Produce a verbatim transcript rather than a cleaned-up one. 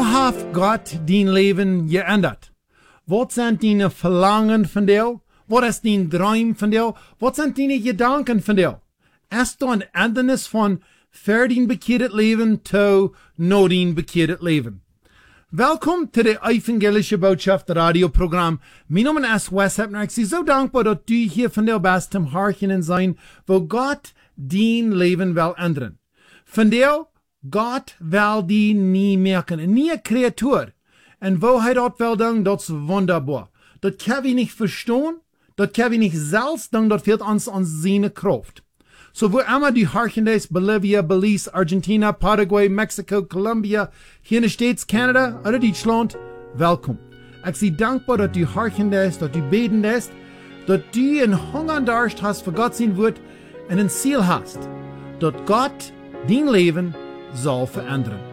hat Gott dein Leben geändert? Was sind deine Verlangen von dir? Was ist dein Traum von dir? Was sind deine Gedanken von dir? Ist da ein Ändernis von für dein bekehrtes Leben zu no dein bekehrtes Leben? Welkom zu der evangelische Botschaft Radioprogramm. Mein Name ist Wes Hepner. Ich bin so dankbar, dass du hier von der bist zum Horchen sein, wo Gott dein Leben will ändern. Von dir, Gott will die nie merken. Nie eine Kreatur. Und wo er dort will tun, das ist wunderbar. Das kann wir nicht verstehen, das kann wir nicht selbst tun, das fehlt uns an seine Kraft. So wo immer du horchen ist, Bolivia, Belize, Argentina, Paraguay, Mexiko, Colombia, hier in den States, Kanada oder Deutschland, willkommen. Ich bin dankbar, dass du horchen ist, dass du beten ist, dass du einen Hunger und Durst hast für Gott sein Wort und ein Ziel hast, dass Gott dein Leben soll verändern.